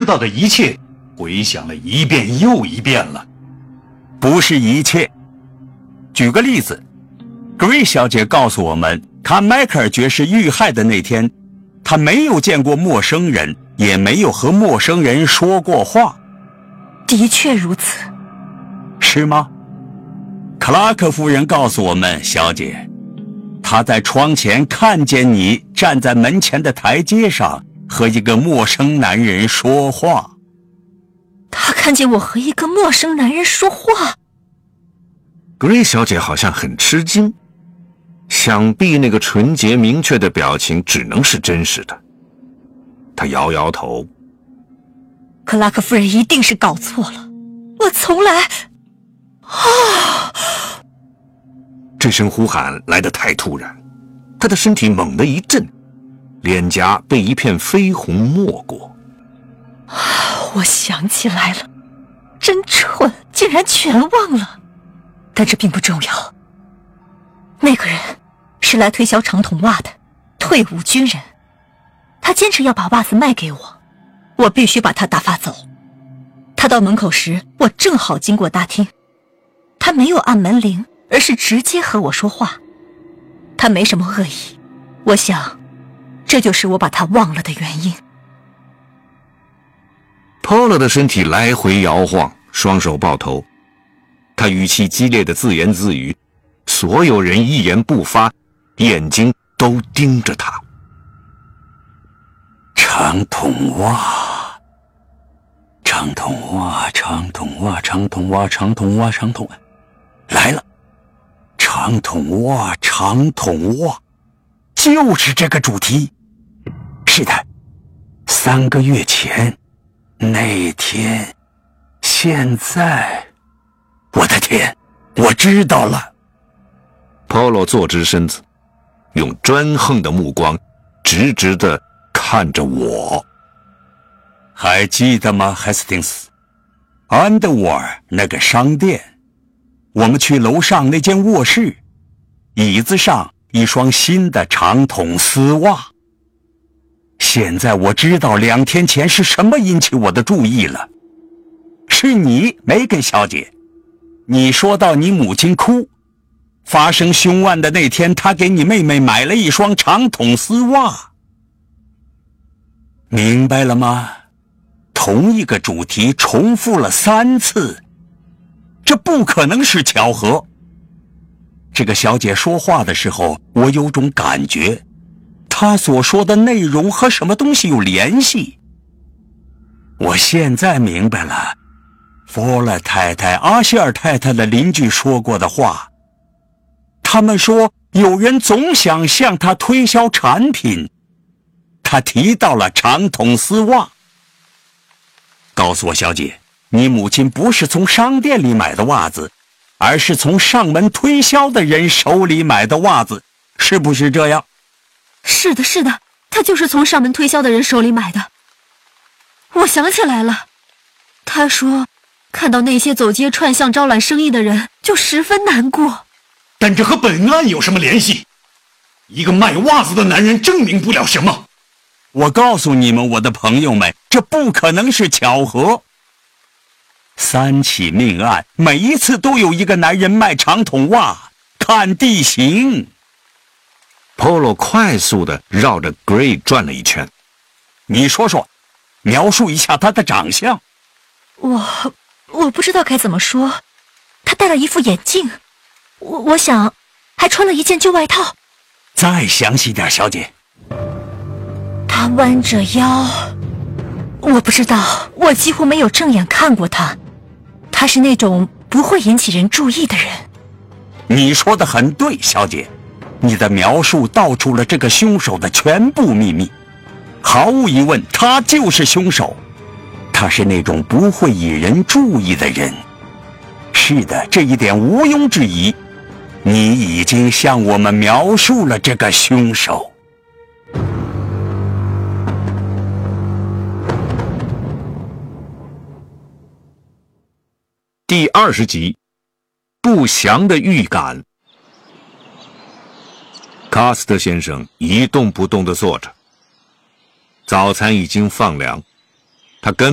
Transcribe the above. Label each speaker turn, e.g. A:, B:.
A: 道的一切回想了一遍又一遍了。
B: 不是一切。举个例子，Gray 小姐告诉我们，她迈克尔爵士遇害的那天，她没有见过陌生人，也没有和陌生人说过话。
C: 的确如此。
B: 是吗？克拉克夫人告诉我们，小姐，她在窗前看见你站在门前的台阶上和一个陌生男人说话。
C: 她看见我和一个陌生男人说话。
D: Gray 小姐好像很吃惊，想必那个纯洁明确的表情只能是真实的。她摇摇头。
C: 克拉克夫人一定是搞错了，我从来……
D: 这声呼喊来得太突然，她的身体猛地一震，脸颊被一片绯红没过。
C: 我想起来了，真蠢，竟然全忘了。但这并不重要。那个人是来推销长筒袜的退伍军人，他坚持要把袜子卖给我，我必须把他打发走。他到门口时，我正好经过大厅，他没有按门铃，而是直接和我说话。他没什么恶意，我想这就是我把他忘了的原因。
D: Paula 的身体来回摇晃，双手抱头，他语气激烈的自言自语，所有人一言不发，眼睛都盯着他。
B: 长筒袜，长筒袜，长筒袜，长筒袜，长筒袜，长筒袜，来了！长筒袜，长筒袜，就是这个主题。是的，3个月前，那天，现在，我的天，我知道了。
D: Polo 坐直身子，用专横的目光直直地看着我。
B: 还记得吗 ，Hastings？ Underwear 那个商店，我们去楼上那间卧室，椅子上一双新的长筒丝袜。现在我知道2天前是什么引起我的注意了，是你，梅根小姐。你说到你母亲哭，发生凶案的那天，她给你妹妹买了一双长筒丝袜。明白了吗？同一个主题重复了3次，这不可能是巧合。这个小姐说话的时候，我有种感觉，她所说的内容和什么东西有联系。我现在明白了，弗勒太太、阿希尔太太的邻居说过的话。他们说有人总想向她推销产品，她提到了长筒丝袜。告诉我，小姐，你母亲不是从商店里买的袜子，而是从上门推销的人手里买的袜子，是不是这样？
C: 是的，是的，他就是从上门推销的人手里买的。我想起来了，他说看到那些走街串巷招揽生意的人就十分难过。
A: 但这和本案有什么联系？一个卖袜子的男人证明不了什么。
B: 我告诉你们，我的朋友们，这不可能是巧合。3起命案，每一次都有一个男人卖长筒袜，看地形。
D: Polo 快速地绕着 Gray 转了一圈。
B: 你说说，描述一下他的长相。
C: 我不知道该怎么说。他戴了一副眼镜，我想还穿了一件旧外套。
B: 再详细点，小姐。
C: 他弯着腰，我不知道，我几乎没有正眼看过他。他是那种不会引起人注意的人。
B: 你说的很对，小姐，你的描述道出了这个凶手的全部秘密。毫无疑问，他就是凶手。他是那种不会引人注意的人。是的，这一点毋庸置疑。你已经向我们描述了这个凶手。
D: 第20集，不祥的预感。卡斯特先生一动不动地坐着，早餐已经放凉，他根